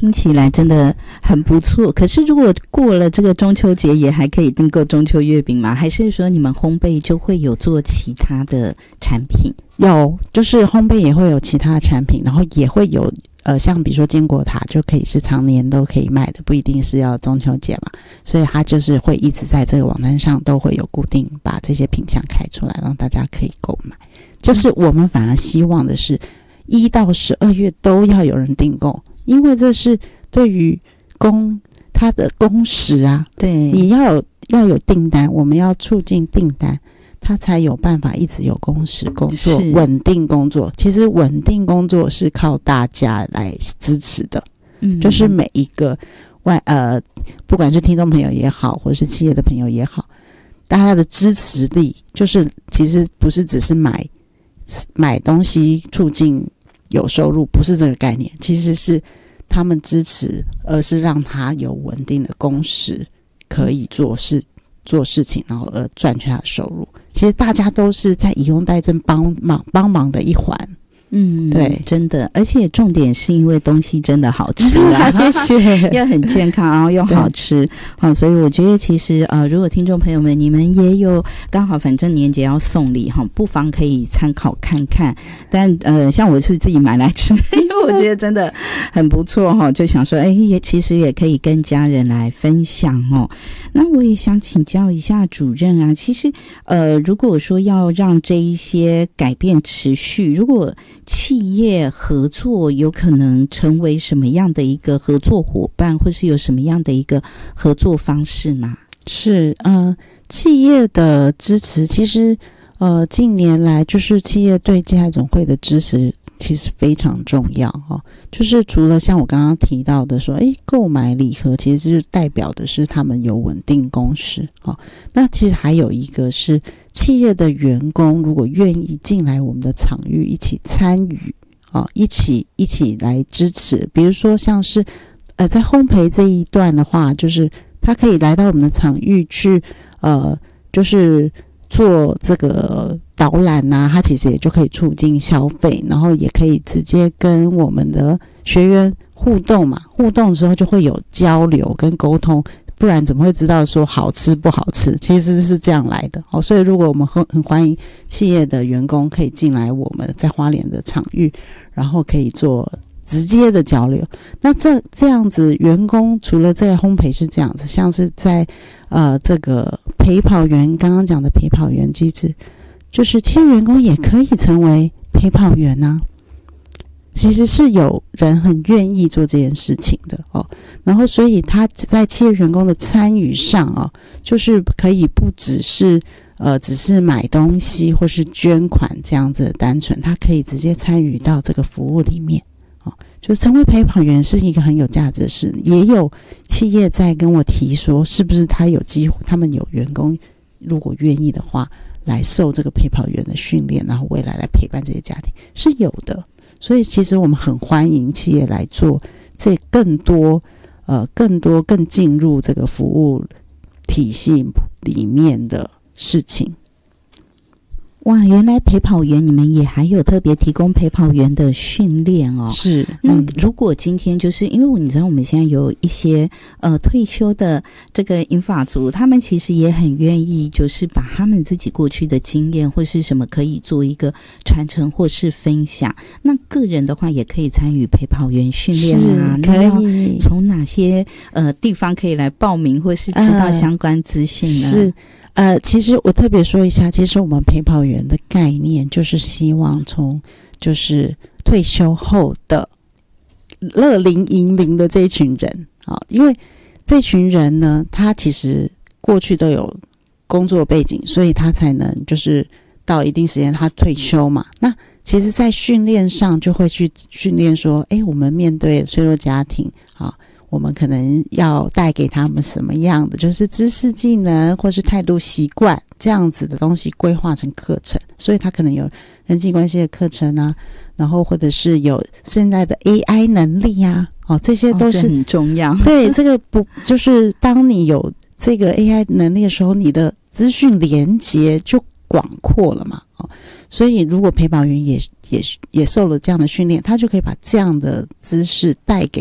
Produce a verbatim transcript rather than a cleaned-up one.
听起来真的很不错。可是如果过了这个中秋节，也还可以订购中秋月饼吗？还是说你们烘焙就会有做其他的产品？ 有，就是烘焙也会有其他的产品，然后也会有呃，像比如说坚果塔就可以是常年都可以卖的，不一定是要中秋节嘛，所以它就是会一直在这个网站上都会有固定把这些品项开出来，让大家可以购买。就是我们反而希望的是一到十二月都要有人订购，因为这是对于工它的工时啊， 对， 你要有要有订单，我们要促进订单，他才有办法一直有工时工作，稳定工作。其实稳定工作是靠大家来支持的，嗯，就是每一个外呃，不管是听众朋友也好，或者是企业的朋友也好，大家的支持力，就是其实不是只是买买东西促进有收入，不是这个概念，其实是他们支持，而是让他有稳定的工时，可以做事。做事情，然后而赚取他的收入。其实大家都是在以工代赈帮忙帮忙的一环。嗯，对， 真的，而且重点是因为东西真的好吃啊， 谢谢， 又很健康，然后又好吃，好，所以我觉得其实呃，如果听众朋友们你们也有刚好反正年节要送礼哈，不妨可以参考看看。但呃，像我是自己买来吃，因为我觉得真的很不错哈，就想说，哎，也其实也可以跟家人来分享哦。那我也想请教一下主任啊，其实呃，如果说要让这一些改变持续，如果企业合作有可能成为什么样的一个合作伙伴，或是有什么样的一个合作方式吗？ 是呃，企业的支持，其实呃，近年来就是企业对芥菜总会的支持其实非常重要哈、哦。就是除了像我刚刚提到的说，诶，购买礼盒其实是代表的是他们有稳定工时哈、哦。那其实还有一个是企业的员工如果愿意进来我们的场域一起参与啊、哦，一起一起来支持，比如说像是呃在烘焙这一段的话，就是他可以来到我们的场域去呃就是做这个导览啊，它其实也就可以促进消费，然后也可以直接跟我们的学员互动嘛，互动的时候就会有交流跟沟通，不然怎么会知道说好吃不好吃，其实是这样来的、哦、所以如果我们很很欢迎企业的员工可以进来我们在花莲的场域，然后可以做直接的交流。那这这样子员工除了在烘焙是这样子，像是在呃这个陪跑员刚刚讲的陪跑员机制，就是企业员工也可以成为陪跑员啊，其实是有人很愿意做这件事情的哦。然后所以他在企业员工的参与上哦，就是可以不只是呃只是买东西或是捐款这样子的单纯，他可以直接参与到这个服务里面哦。就成为陪跑员是一个很有价值的事，也有企业在跟我提说，是不是他有机会，他们有员工如果愿意的话，来受这个陪跑员的训练，然后未来来陪伴这些家庭，是有的。所以其实我们很欢迎企业来做这更多呃更多更进入这个服务体系里面的事情。 哇，原来陪跑员你们也还有特别提供陪跑员的训练哦。 是， 那如果今天就是因为你知道我们现在有一些呃退休的这个银发族，他们其实也很愿意就是把他们自己过去的经验或是什么可以做一个传承或是分享。那个人的话也可以参与陪跑员训练啊，那要从哪些呃地方可以来报名或是知道相关资讯呢？ 呃是呃，其实我特别说一下，其实我们陪跑员的概念就是希望从就是退休后的乐龄银龄的这一群人啊，因为这群人呢，他其实过去都有工作背景，所以他才能就是到一定时间他退休嘛。那其实在训练上就会去训练说，诶，我们面对脆弱家庭啊，我们可能要带给他们什么样的就是知识技能或是态度习惯这样子的东西规划成课程，所以他可能有人际关系的课程啊，然后或者是有现在的 A I 能力啊，哦，这些都是、哦、 很重要。 对，这个不就是当你有这个 A I 能力的时候，你的资讯连结就广阔了嘛，哦，所以如果陪跑员也也也受了这样的训练，他就可以把这样的知识带给